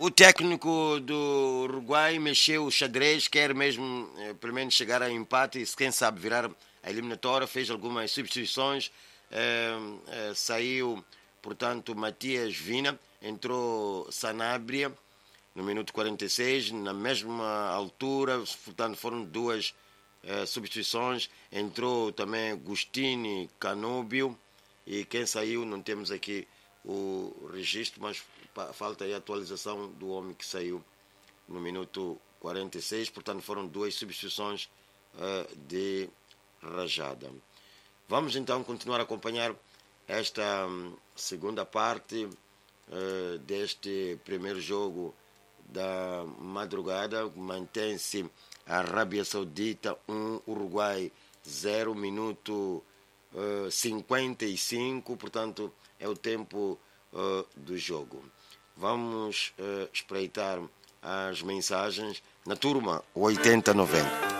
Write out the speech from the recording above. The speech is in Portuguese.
O técnico do Uruguai mexeu o xadrez, quer mesmo pelo menos chegar a empate e quem sabe virar a eliminatória, fez algumas substituições, saiu, portanto, Matias Vina, entrou Sanabria no minuto 46, na mesma altura, portanto foram duas substituições, entrou também Gustini Canóbio e quem saiu não temos aqui o registro, mas falta aí a atualização do homem que saiu no minuto 46, portanto foram duas substituições de rajada. Vamos então continuar a acompanhar esta segunda parte deste primeiro jogo da madrugada. Mantém-se a Arábia Saudita 1, Uruguai 0, minuto 55, portanto é o tempo do jogo. Vamos espreitar as mensagens na turma 8090.